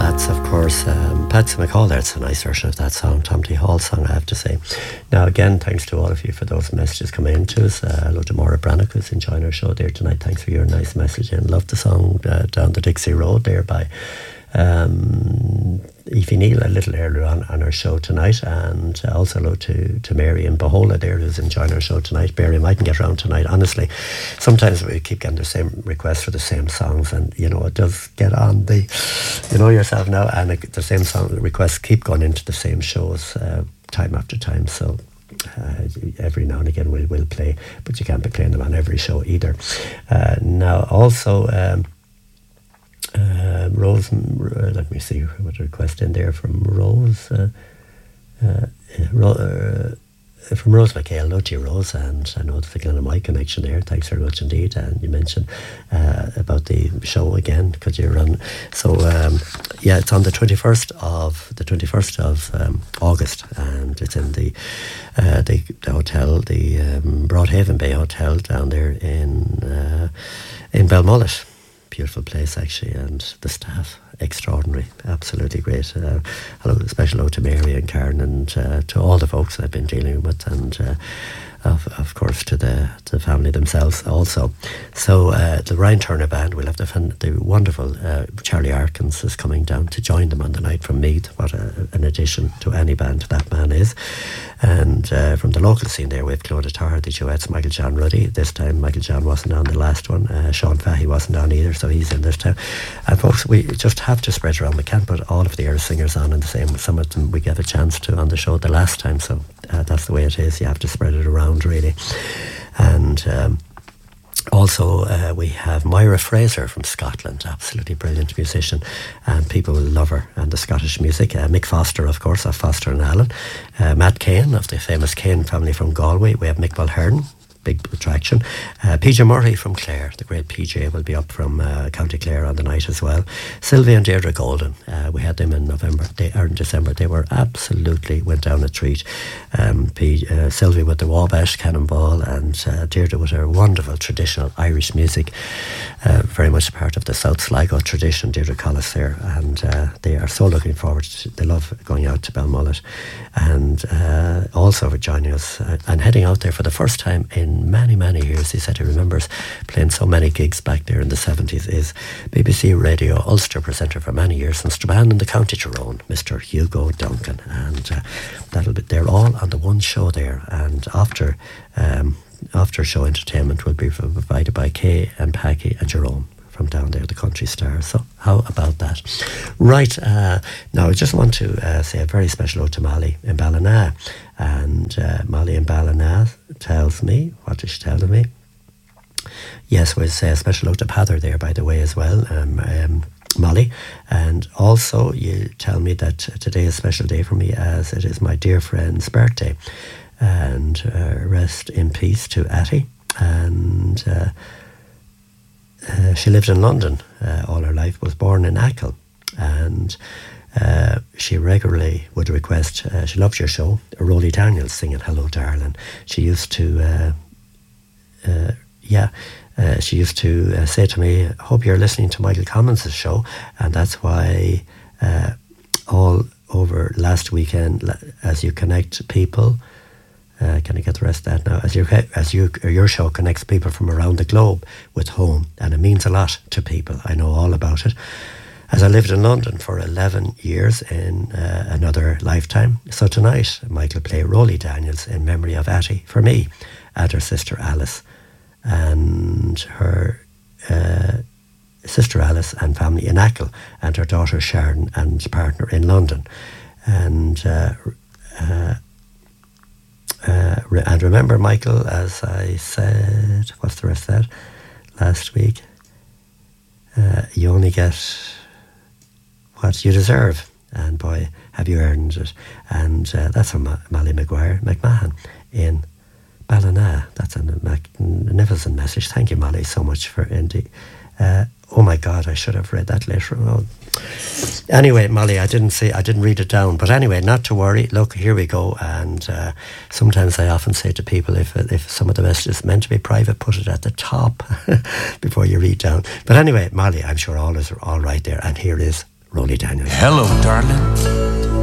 Pats, of course. Patsy McCall there. It's a nice version of that song, Tom T. Hall song, I have to say. Now, again, thanks to all of you for those messages coming in to us. Hello to Maura Brannock, who's enjoying our show there tonight. Thanks for your nice message. And love the song Down the Dixie Road there by Aoife Neal a little earlier on our show tonight, and also hello to Mary and Bohola there, who's enjoying our show tonight. Barry mightn't get around tonight, honestly. Sometimes we keep getting the same requests for the same songs, and it does get on the, yourself now, and the same song requests keep going into the same shows time after time, so every now and again we'll play, but you can't be playing them on every show either. Now also Rose, let me see what request in there from Rose. From Rose McHale, hello to you, Rose, and I know it's again a my connection there. Thanks very much indeed. And you mentioned about the show again because you're on. So it's on the 21st of August, and it's in the hotel, the Broadhaven Bay Hotel down there in Belmullet. Beautiful place actually, and the staff extraordinary, absolutely great. Special hello to Mary and Karen and to all the folks I've been dealing with, and of course to the family themselves also. So the Ryan Turner Band will have the wonderful Charlie Arkins is coming down to join them on the night from Meath. What an addition to any band that man is. And from the local scene there, we have Claudia Tarr, the duets, Michael John Ruddy. This time Michael John wasn't on the last one. Sean Fahey wasn't on either, so he's in this time. And folks, we just have to spread around. We can't put all of the Air singers on in the same. Some of them we gave a chance to on the show the last time, so that's the way it is. You have to spread it around really. And also we have Myra Fraser from Scotland, absolutely brilliant musician, and people will love her and the Scottish music. Mick Foster, of course, of Foster and Allen. Matt Kane of the famous Kane family from Galway. We have Mick Mulhern, big attraction. PJ Murray from Clare, the great PJ, will be up from County Clare on the night as well. Sylvia and Deirdre Golden, we had them in December. They were absolutely went down a treat. Sylvia with the Wabash Cannonball, and Deirdre with her wonderful traditional Irish music, very much part of the South Sligo tradition. Deirdre Collis there, and they are so looking forward they love going out to Belmullet, and also for joining us and heading out there for the first time in many years. He said he remembers playing so many gigs back there in the 70s. Is BBC Radio Ulster presenter for many years in Strabane in the County Tyrone, Mr. Hugo Duncan, and they're all on the one show there, and after show entertainment will be provided by Kay and Packy and Jerome from down there, the Country Star. So how about that? Right, now I just want to say a very special hello to Molly in Ballina, and Molly in Ballina tells me, what is she telling me? Yes, we'll say a special hello to Pather there, by the way, as well, Molly. And also you tell me that today is a special day for me as it is my dear friend's birthday, and rest in peace to Atty. And she lived in London all her life, was born in Achill, and she regularly would request, she loved your show, Rolly Daniels singing Hello Darling. She used to say to me, hope you're listening to Michael Commons' show, and that's why all over last weekend, as you connect people, can I get the rest of that now? Your show connects people from around the globe with home, and it means a lot to people. I know all about it. As I lived in London for 11 years in another lifetime. So tonight, Michael play Rolly Daniels in memory of Atty for me, and her sister Alice, and her sister Alice and family in Achill, and her daughter Sharon and partner in London. And remember, Michael, as I said, what's the rest of that? Last week, you only get what you deserve, and boy, have you earned it. And that's from Molly McMahon in Ballina. That's a magnificent message. Thank you, Molly, so much for Indy. Oh my God, I should have read that later on. Anyway, Molly, I didn't read it down. But anyway, not to worry. Look, here we go. And sometimes I often say to people, if some of the message is meant to be private, put it at the top before you read down. But anyway, Molly, I'm sure all is all right there. And here is Rolly Daniels. Hello, darling.